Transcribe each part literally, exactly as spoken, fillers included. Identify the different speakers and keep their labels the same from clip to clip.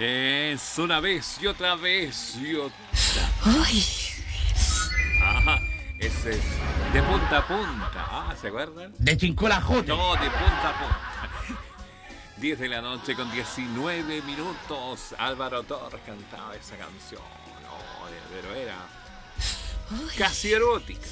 Speaker 1: Es una vez y otra vez y otra.
Speaker 2: Ay.
Speaker 1: Ajá, ese es de punta a punta. Ah, ¿se acuerdan?
Speaker 3: De Chincolajote.
Speaker 1: No, de punta a punta. diez de la noche con diecinueve minutos. Álvaro Torres cantaba esa canción. No, pero era
Speaker 2: Ay.
Speaker 1: casi erótica.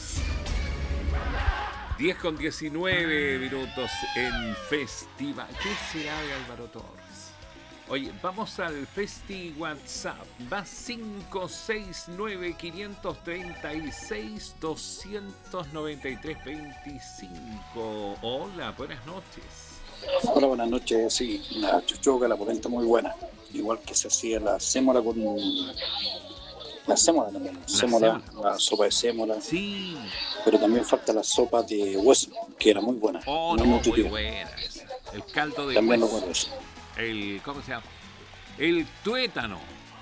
Speaker 1: diez con diecinueve minutos en Festival. ¿Qué será de Álvaro Torres? Oye, vamos al Festi WhatsApp. Va cinco seis nueve, cinco tres seis, dos nueve tres, dos cinco. Hola, buenas noches.
Speaker 4: Hola, buenas noches. Sí, la chuchoca, la polenta muy buena. Igual que se hacía la sémola con... La sémola también. Sémola,
Speaker 1: sémola.
Speaker 4: La sopa de sémola.
Speaker 1: Sí.
Speaker 4: Pero también falta la sopa de hueso, que era muy buena.
Speaker 1: Oh,
Speaker 4: muy
Speaker 1: no, muy
Speaker 4: nutritiva.
Speaker 1: buena esa. El caldo de
Speaker 4: También lo
Speaker 1: hueso.
Speaker 4: conozco.
Speaker 1: El, ¿cómo se llama? El tuétano.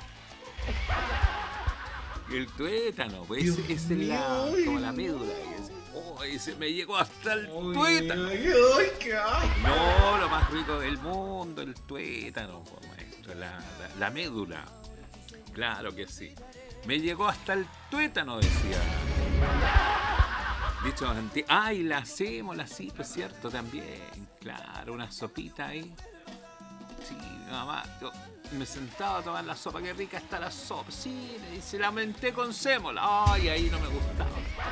Speaker 1: El tuétano, pues
Speaker 3: Dios
Speaker 1: ese es la,
Speaker 3: mío.
Speaker 1: como la médula. Ese. Oh, ese me llegó hasta el
Speaker 3: Ay,
Speaker 1: tuétano.
Speaker 3: ay, ay, qué asco.
Speaker 1: No, lo más rico del mundo, el tuétano, po, maestro, la, la, la médula. Claro que sí. Me llegó hasta el tuétano, decía. Dicho antiguo. Ah, y la sémola, sí, pues cierto, también. Claro, una sopita ahí. Sí, mamá, yo me sentaba a tomar la sopa, qué rica está la sopa. Sí, me dice, la aumenté con sémola. Ay, ahí no me gustaba.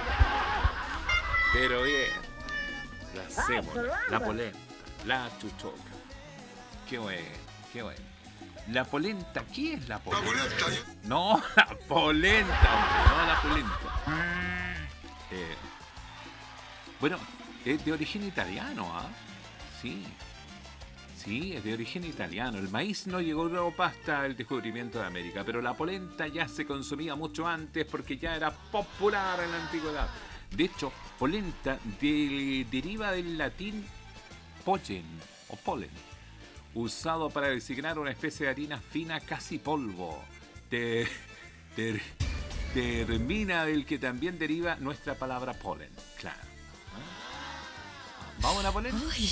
Speaker 1: Pero bien. La sémola, la polenta, la chuchoca. Qué bueno, qué bueno. La polenta, ¿qué es la polenta? La polenta. No, la polenta, hombre, no la polenta. Eh, bueno, es de origen italiano, ¿ah? ¿eh? Sí. Sí, es de origen italiano. El maíz no llegó a Europa hasta el descubrimiento de América, pero la polenta ya se consumía mucho antes porque ya era popular en la antigüedad. De hecho, polenta de, deriva del latín pollen o polen, usado para designar una especie de harina fina casi polvo. Ter, ter, termina del que también deriva nuestra palabra polen. Claro. ¿Ah? ¿Vamos a la polenta?
Speaker 2: Ay.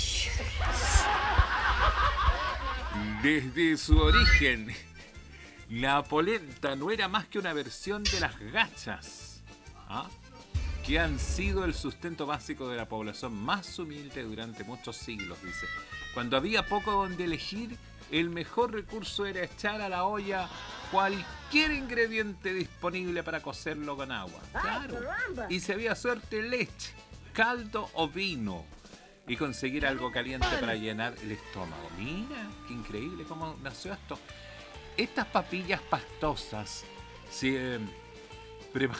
Speaker 1: Desde su origen, la polenta no era más que una versión de las gachas, ¿ah? que han sido el sustento básico de la población más humilde durante muchos siglos, dice. Cuando había poco donde elegir, el mejor recurso era echar a la olla cualquier ingrediente disponible para cocerlo con agua. Claro. Y si había suerte, leche, caldo o vino. Y conseguir algo caliente para llenar el estómago. Mira, qué increíble cómo nació esto. Estas papillas pastosas se... Eh, prepar...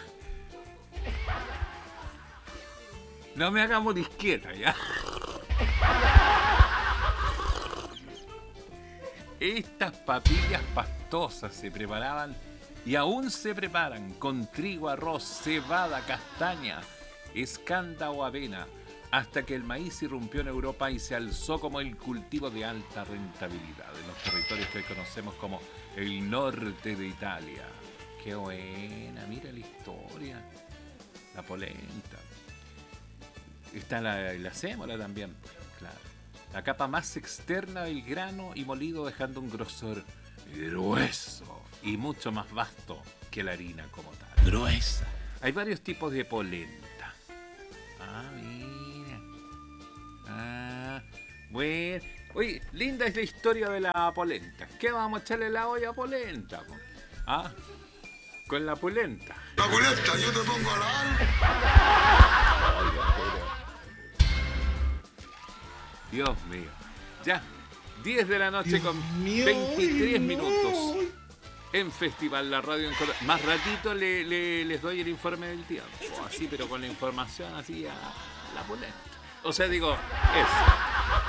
Speaker 1: No me haga morisqueta, ¿ya? Estas papillas pastosas se preparaban y aún se preparan con trigo, arroz, cebada, castaña, escanda o avena, hasta que el maíz irrumpió en Europa y se alzó como el cultivo de alta rentabilidad en los territorios que hoy conocemos como el norte de Italia. ¡Qué buena! Mira la historia. La polenta. Está la, la sémola también, claro. La capa más externa del grano y molido, dejando un grosor grueso y mucho más vasto que la harina como tal.
Speaker 3: Gruesa.
Speaker 1: Hay varios tipos de polenta. Ah, mira. Ah, bueno. Oye, linda es la historia de la polenta. ¿Qué vamos a echarle la olla a polenta? Po? Ah, con la polenta.
Speaker 5: La polenta, yo te pongo a la...
Speaker 1: Oiga, pero... Dios mío. Ya, diez de la noche
Speaker 3: Dios
Speaker 1: con
Speaker 3: mío,
Speaker 1: veintitrés
Speaker 3: ay,
Speaker 1: minutos.
Speaker 3: no.
Speaker 1: En Festival La Radio en Colombia. Más ratito le, le, les doy el informe del tiempo. Así, pero con la información así a la polenta. O sea, digo, eso.